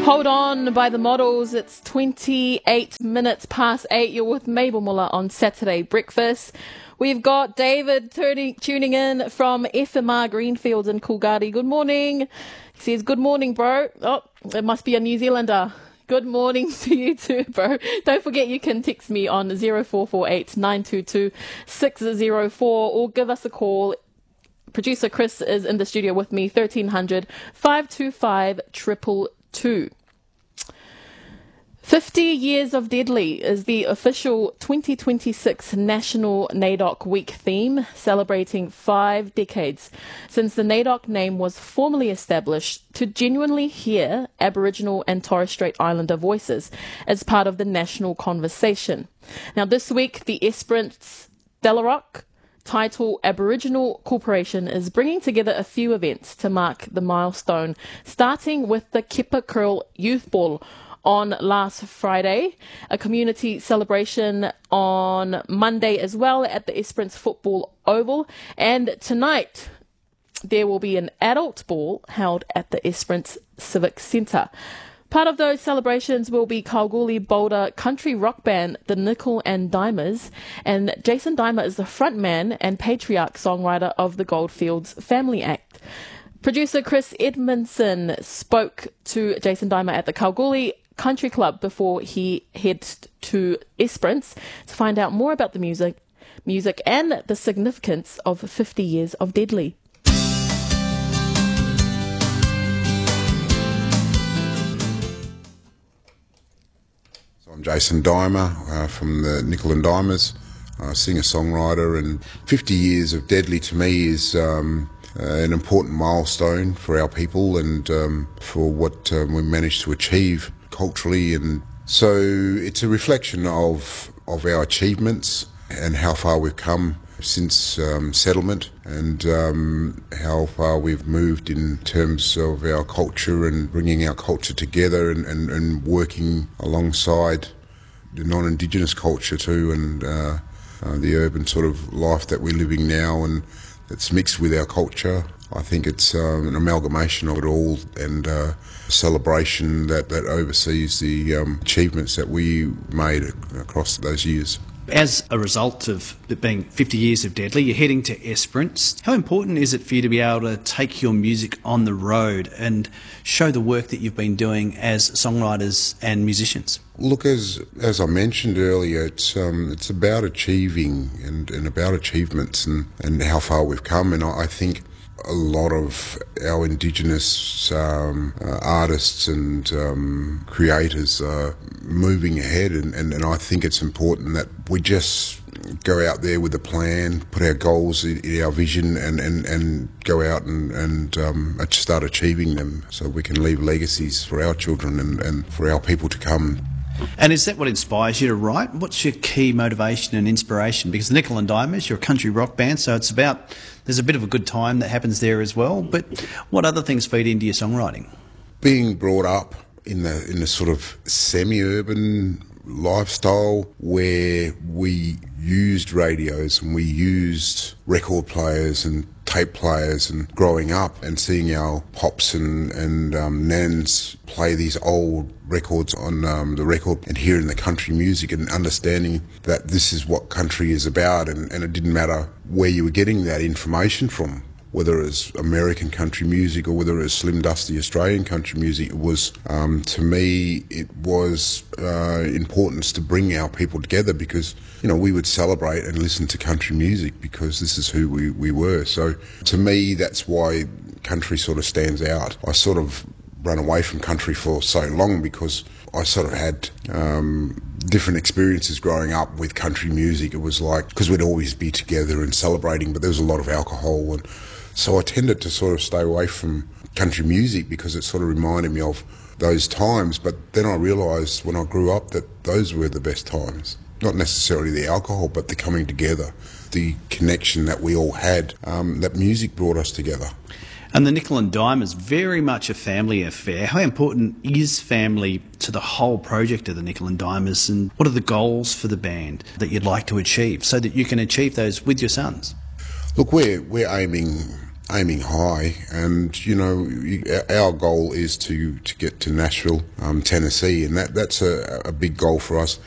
Hold On by The Models. It's 28 minutes past 8. You're with Mabel Muller on Saturday Breakfast. We've got David tuning in from FMR Greenfields in Coolgardie. Good morning. He says, good morning, bro. Oh, it must be a New Zealander. Good morning to you too, bro. Don't forget you can text me on 0448 922 604 or give us a call. Producer Chris is in the studio with me, 1300 525 222. 50 Years of Deadly is the official 2026 National NAIDOC Week theme, celebrating 5 decades since the NAIDOC name was formally established to genuinely hear Aboriginal and Torres Strait Islander voices as part of the national conversation. Now this week, the Esperance Delarock Title Aboriginal Corporation is bringing together a few events to mark the milestone, starting with the Kippa Curl Youth Ball on last Friday, a community celebration on Monday as well at the Esperance Football Oval, and tonight there will be an adult ball held at the Esperance Civic Centre. Part of those celebrations will be Kalgoorlie Boulder country rock band The Nickel and Dimers, and Jason Dimer is the frontman and patriarch songwriter of the Goldfields Family Act. Producer Chris Edmondson spoke to Jason Dimer at the Kalgoorlie Country Club before he heads to Esperance to find out more about the music and the significance of 50 Years of Deadly. I'm Jason Dimer from the Nickel and Dimers, singer-songwriter, and 50 Years of Deadly to me is an important milestone for our people and for what we managed to achieve culturally. And so it's a reflection of our achievements and how far we've come since settlement, and how far we've moved in terms of our culture and bringing our culture together and working alongside the non-Indigenous culture too, and the urban sort of life that we're living now and that's mixed with our culture. I think it's an amalgamation of it all and a celebration that oversees the achievements that we made across those years. As a result of it being 50 Years of Deadly, you're heading to Esperance. How important is it for you to be able to take your music on the road and show the work that you've been doing as songwriters and musicians? Look, as I mentioned earlier, it's about achieving and about achievements and how far we've come. And I think a lot of our Indigenous artists and creators are moving ahead, and I think it's important that we just go out there with a plan, put our goals in our vision, and go out and start achieving them so we can leave legacies for our children and for our people to come. And is that what inspires you to write? What's your key motivation and inspiration? Because the Nickel and Dimers, you're a country rock band, so it's about, there's a bit of a good time that happens there as well. But what other things feed into your songwriting? Being brought up in the sort of semi-urban lifestyle where we used radios and we used record players and tape players, and growing up and seeing our pops and nans play these old records on the record and hearing the country music and understanding that this is what country is about, and it didn't matter where you were getting that information from, whether it was American country music or whether it was Slim Dusty Australian country music. It was, to me, it was importance to bring our people together because, you know, we would celebrate and listen to country music because this is who we were. So to me, that's why country sort of stands out. I sort of run away from country for so long because I sort of had different experiences growing up with country music. It was like, because we'd always be together and celebrating, but there was a lot of alcohol, and so I tended to sort of stay away from country music because it sort of reminded me of those times. But then I realised when I grew up that those were the best times. Not necessarily the alcohol, but the coming together, the connection that we all had, that music brought us together. And the Nickel and Dimers, very much a family affair. How important is family to the whole project of the Nickel and Dimers, and what are the goals for the band that you'd like to achieve so that you can achieve those with your sons? Look, we're aiming aiming high, and our goal is to get to Nashville, Tennessee, and that's a big goal for us.